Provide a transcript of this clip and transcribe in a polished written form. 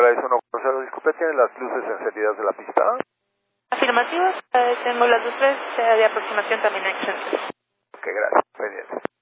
Agradezco, no, Rosero, disculpe, ¿tiene las luces encendidas de la pista? Afirmativos, tengo las luces de aproximación también exentas. Ok, gracias. Pendiente.